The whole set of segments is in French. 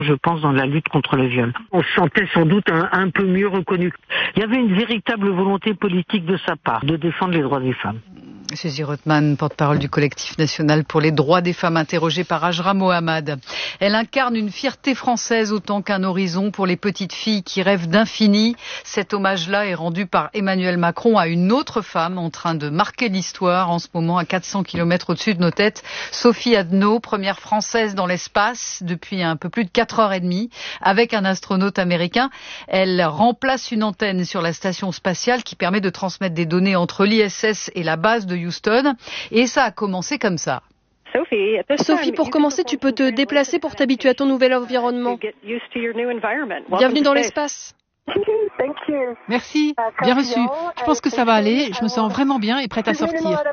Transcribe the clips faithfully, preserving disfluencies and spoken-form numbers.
je pense, dans la lutte contre le viol. On se sentait sans doute un, un peu mieux reconnu. Il y avait une véritable volonté politique de sa part, de défendre les droits des femmes. Suzy Rothman, porte-parole du collectif national pour les droits des femmes, interrogée par Ajra Mohamed. Elle incarne une fierté française autant qu'un horizon pour les petites filles qui rêvent d'infini. Cet hommage-là est rendu par Emmanuel Macron à une autre femme en train de marquer l'histoire en ce moment à quatre cents kilomètres au-dessus de nos têtes. Sophie Adno, première française dans l'espace depuis un peu plus de quatre heures trente avec un astronaute américain. Elle remplace une antenne sur la station spatiale qui permet de transmettre des données entre l'I S S et la base de Houston, et ça a commencé comme ça. Sophie, pour commencer, tu peux te déplacer pour t'habituer à ton nouvel environnement. Bienvenue dans l'espace. Merci, bien reçu. Je pense que ça va aller, je me sens vraiment bien et prête à sortir.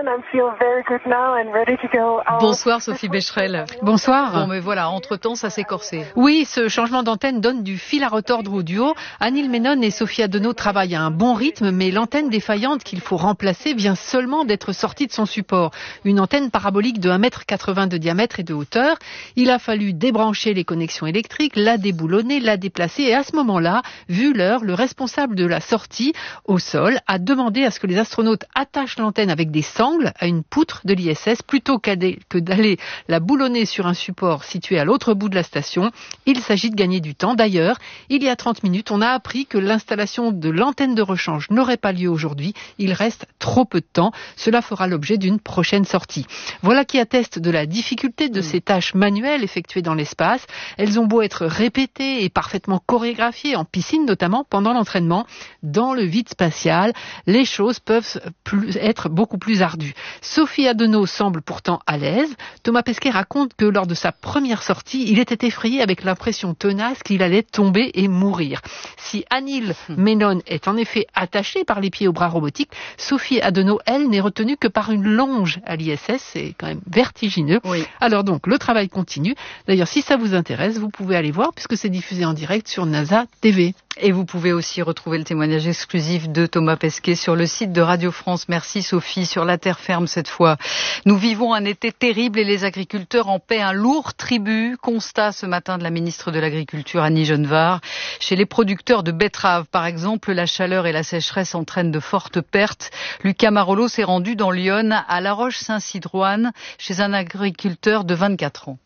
Bonsoir Sophie Becherel. Bonsoir. Bon mais voilà, entre-temps ça s'est corsé. Oui, ce changement d'antenne donne du fil à retordre au duo. Anil Menon et Sophie Adno travaillent à un bon rythme, mais l'antenne défaillante qu'il faut remplacer vient seulement d'être sortie de son support. Une antenne parabolique de un mètre quatre-vingts de diamètre et de hauteur. Il a fallu débrancher les connexions électriques, la déboulonner, la déplacer, et à ce moment-là, vu l'heure, le responsable de la sortie au sol a demandé à ce que les astronautes attachent l'antenne avec des sangles à une poutre de l'I S S plutôt que d'aller la boulonner sur un support situé à l'autre bout de la station. Il s'agit de gagner du temps. D'ailleurs, il y a trente minutes, on a appris que l'installation de l'antenne de rechange n'aurait pas lieu aujourd'hui. Il reste trop peu de temps. Cela fera l'objet d'une prochaine sortie. Voilà qui atteste de la difficulté de ces tâches manuelles effectuées dans l'espace. Elles ont beau être répétées et parfaitement chorégraphiées en piscine, notamment pendant l'entraînement. Dans le vide spatial, les choses peuvent plus, être beaucoup plus ardues. Sophie Adno semble pourtant à l'aise. Thomas Pesquet raconte que lors de sa première sortie, il était effrayé avec l'impression tenace qu'il allait tomber et mourir. Si Anil Menon est en effet attachée par les pieds aux bras robotiques, Sophie Adno, elle, n'est retenue que par une longe à l'I S S. C'est quand même vertigineux. Oui. Alors donc, le travail continue. D'ailleurs, si ça vous intéresse, vous pouvez aller voir puisque c'est diffusé en direct sur NASA T V. Et vous pouvez aussi retrouver le témoignage exclusif de Thomas Pesquet sur le site de Radio France. Merci Sophie, sur la terre ferme cette fois. Nous vivons un été terrible et les agriculteurs en paient un lourd tribut. Constat ce matin de la ministre de l'Agriculture Annie Genevard. Chez les producteurs de betteraves, par exemple, la chaleur et la sécheresse entraînent de fortes pertes. Lucas Marolo s'est rendu dans l'Yonne, à La Roche-Saint-Sidroine, chez un agriculteur de vingt-quatre ans.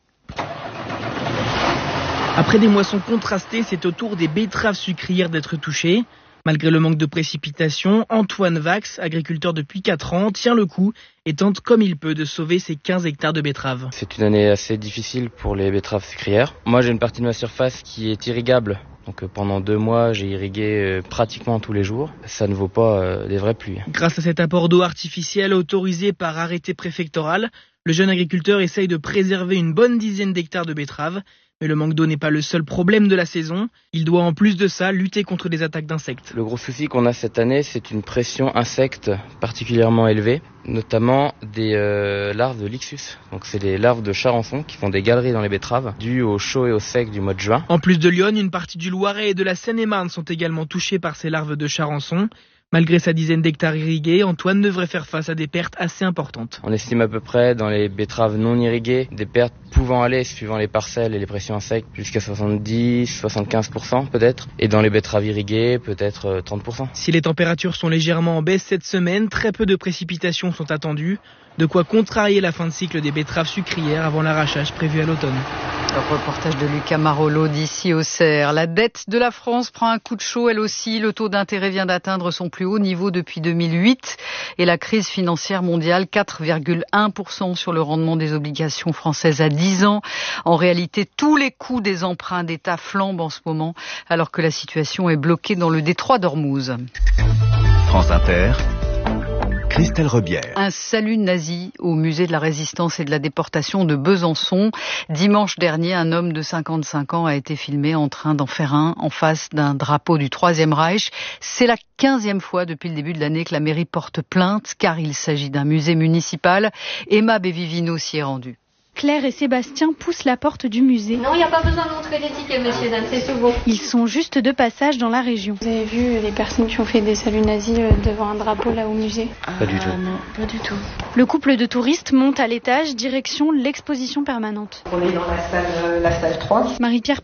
Après des moissons contrastées, c'est au tour des betteraves sucrières d'être touchées. Malgré le manque de précipitations, Antoine Vax, agriculteur depuis quatre ans, tient le coup et tente comme il peut de sauver ses quinze hectares de betteraves. C'est une année assez difficile pour les betteraves sucrières. Moi, j'ai une partie de ma surface qui est irrigable. Donc pendant deux mois, j'ai irrigué pratiquement tous les jours. Ça ne vaut pas euh, des vraies pluies. Grâce à cet apport d'eau artificielle autorisé par arrêté préfectoral, le jeune agriculteur essaye de préserver une bonne dizaine d'hectares de betteraves. Mais le manque d'eau n'est pas le seul problème de la saison. Il doit en plus de ça lutter contre les attaques d'insectes. Le gros souci qu'on a cette année, c'est une pression insecte particulièrement élevée, notamment des euh, larves de Lixus. Donc c'est des larves de charançon qui font des galeries dans les betteraves, dues au chaud et au sec du mois de juin. En plus de Lyon, une partie du Loiret et de la Seine-et-Marne sont également touchées par ces larves de charançon. Malgré sa dizaine d'hectares irrigués, Antoine devrait faire face à des pertes assez importantes. On estime à peu près, dans les betteraves non irriguées, des pertes pouvant aller, suivant les parcelles et les pressions insectes, jusqu'à soixante-dix à soixante-quinze pour cent peut-être. Et dans les betteraves irriguées, peut-être trente pour cent. Si les températures sont légèrement en baisse cette semaine, très peu de précipitations sont attendues. De quoi contrarier la fin de cycle des betteraves sucrières avant l'arrachage prévu à l'automne. Le reportage de Lucas Marolo d'ici au Cerf. La dette de la France prend un coup de chaud, elle aussi. Le taux d'intérêt vient d'atteindre son plus haut niveau depuis deux mille huit. Et la crise financière mondiale, quatre virgule un pour cent sur le rendement des obligations françaises à dix ans. En réalité, tous les coûts des emprunts d'État flambent en ce moment, alors que la situation est bloquée dans le détroit d'Ormuz. France Inter. Christelle Rebière. Un salut nazi au musée de la Résistance et de la déportation de Besançon. Dimanche dernier, un homme de cinquante-cinq ans a été filmé en train d'en faire un en face d'un drapeau du Troisième Reich. C'est la quinzième fois depuis le début de l'année que la mairie porte plainte, car il s'agit d'un musée municipal. Emma Bévivino s'y est rendue. Claire et Sébastien poussent la porte du musée. Non, il n'y a pas besoin de montrer les tickets, messieurs, dames, c'est tout bon. Ils sont juste de passage dans la région. Vous avez vu les personnes qui ont fait des saluts nazis devant un drapeau là au musée? Pas du tout. Ah, non, pas du tout. Le couple de touristes monte à l'étage, direction l'exposition permanente. On est dans la salle, euh, la salle trois. Marie-Pierre